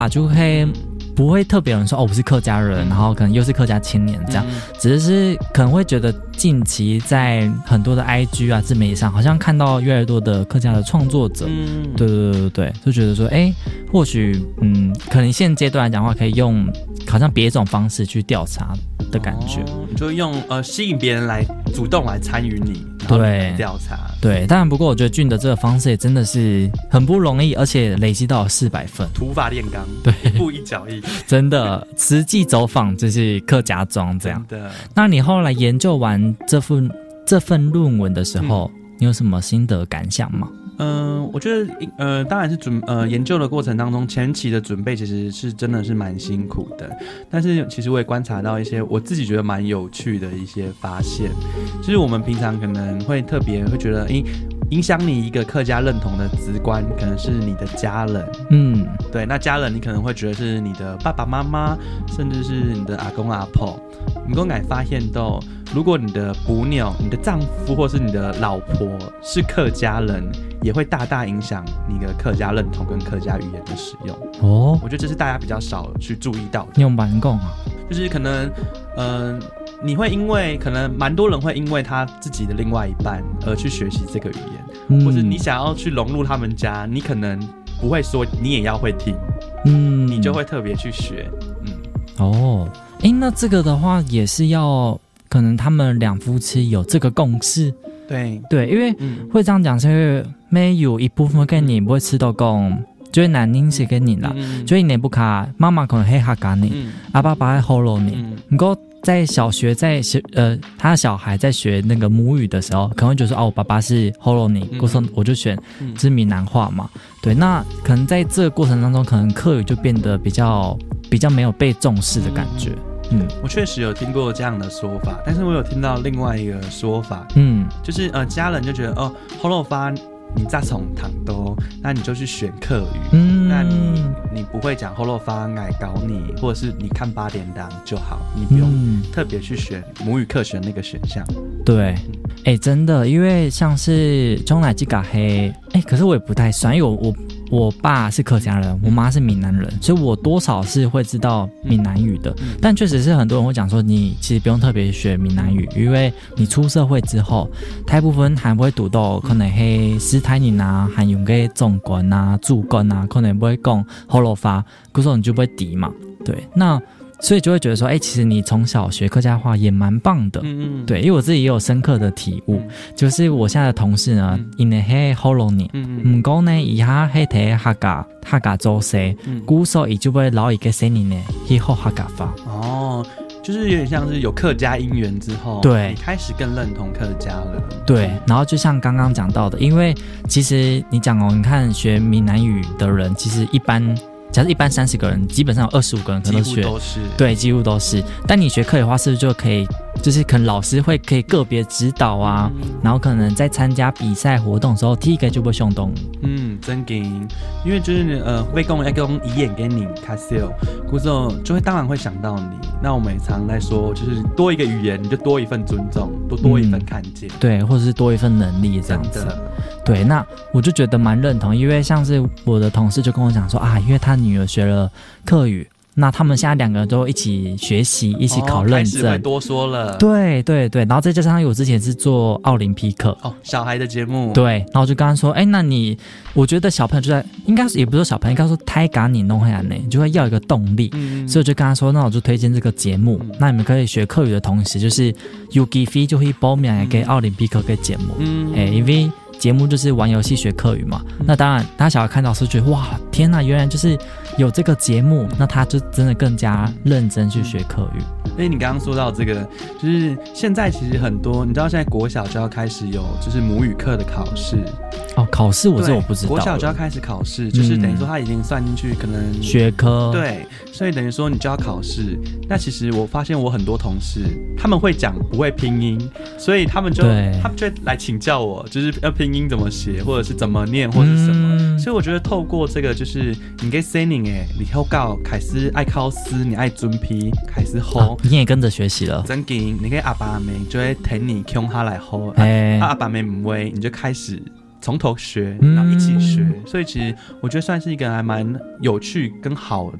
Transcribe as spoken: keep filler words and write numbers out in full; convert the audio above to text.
啊，就会不会特别有人说哦我是客家人，然后可能又是客家青年这样，嗯、只是可能会觉得近期在很多的 I G 啊自媒体上，好像看到越来越多的客家的创作者，嗯，对对对对对，就觉得说，哎，或许嗯，可能现阶段来讲的话，可以用好像别种方式去调查的感觉， 哦、你就用呃吸引别人来主动来参与你，对调查， 对，当然不过我觉得俊的这个方式也真的是很不容易，而且累积到四百分， 土法炼钢， 对， 一步一脚印， 真的实际走访就是客家庄这样。 的， 那你后来研究完这份这份论文的时候，嗯、你有什么心得感想吗？ 嗯、呃，我觉得呃，当然是准呃研究的过程当中，前期的准备其实是真的是蛮辛苦的，但是其实我也观察到一些我自己觉得蛮有趣的一些发现，就是我们平常可能会特别会觉得，诶，影响你一个客家认同的直观，可能是你的家人，嗯，对，那家人你可能会觉得是你的爸爸妈妈，甚至是你的阿公阿婆。你公敢发现到，如果你的母鸟、你的丈夫或是你的老婆是客家人，也会大大影响你的客家认同跟客家语言的使用。哦，我觉得这是大家比较少去注意到的。 你有蛮共啊， 就是可能，嗯、呃，你会因为可能蛮多人会因为他自己的另外一半而去学习这个语言，嗯、或者你想要去融入他们家，你可能不会说你也要会听，嗯，你就会特别去学，嗯， 哦。哎，那这个的话也是要可能他们两夫妻有这个共识， 对对，因为会这样讲是因为没有一部分跟你不会吃到共，就会难听些跟你啦，嗯、就你不卡妈妈可能会哈嘎你，嗯、阿爸爸会 follow 你，不过、嗯、在小学在学呃他的小孩在学那个母语的时候，可能会觉得说哦我爸爸是 follow 你，嗯、我, 我就选就是闽南话嘛，对，那可能在这个过程当中，可能客语就变得比较比较没有被重视的感觉。嗯嗯，我确实有听过这样的说法，但是我有听到另外一个说法，嗯，就是呃，家人就觉得哦，后路发你再从唐都，那你就去选客语，嗯，那你你不会讲后路发爱搞你，或者是你看八点档就好，你不用特别去选母语课选那个选项。 对，哎、嗯欸，真的，因为像是中乃基嘎黑，哎、欸，可是我也不太算，因为我我。我爸是客家人，我妈是闽南人，所以我多少是会知道闽南语的。嗯、但确实是很多人会讲说，你其实不用特别学闽南语，因为你出社会之后，大部分还不会读到可能係斯泰尼啊，還用嘅中文啊、主觀啊，可能不會講河洛話，嗰時候你就不會敵嘛。對，那所以就會覺得說，哎、欸，其實你從小學客家話也蠻棒的。嗯嗯。對，因為我自己也有深刻的體悟，嗯、就是我現在的同事呢，因為係河洛年，唔講呢，以下係睇客家客家做事，古時候伊就會老一個聲音呢，去學客家話。 哦。就是有點像是有客家姻緣之後，對，你開始更認同客家了。 對，然後就像剛剛講到的，因為其實你講哦，你看學閩南語的人，其實一般。假設一般三十個人，基本上有二十五個人可能都學， 幾乎都是， 對，幾乎都是。但你學客語的話，是不是就可以，就是可能老師會可以個別指導啊，嗯、然後可能在參加比賽活動的時候，第一個就會上動。 嗯，真嘅，因為就是呃，會講要講一眼給你卡西歐，故之後就會當然會想到你。那我們也常在說，就是多一個語言，你就多一份尊重，多多一份看見、嗯， 對，或者是多一份能力這樣子。對，那我就覺得蠻認同，因為像是我的同事就跟我講說啊，因為他女兒學了客語，那他們現在兩個人都一起學習，一起考認證，哦、開始會多說了。 對對對，然後再加上我之前是做奧林匹克哦，小孩的節目。 對，然後我就跟他說，哎，那你我覺得小朋友就在，應該也不是說小朋友，應該說胎嘎你弄下來呢，就會要一個動力。嗯，所以我就跟他說，那我就推薦這個節目，嗯、那你們可以學客語的同時，就是有機會就會報名給奧林匹克嘅節目。嗯，哎，因為節目就是玩遊戲學客語嘛，嗯、那當然他小孩看到是覺得哇天哪，原來就是有這個節目，那他就真的更加認真去學客語。 因為你剛剛說到這個，就是現在其實很多，你知道現在國小就要開始有就是母語課的考試哦，考試我這我不知道， 國小就要開始考試，就是等於說他已經算進去可能學科， 對，所以等於說你就要考試。那其實我發現我很多同事他們會講不會拼音，所以他們就他們就會來請教我，就是要拼音怎麼寫，或者是怎麼念，或者是什麼。嗯、所以我覺得透過這個，就是你給 singing 誒，你以後教開始愛考試，你愛準備開始學、啊， 你也跟着學習了。 真嘅，你給阿爸阿妹就會聽你用他來學，哎、啊，阿爸阿妹唔會，你就開始从头学， 嗯然后一起学，所以其实我觉得算是一个还蛮有趣跟好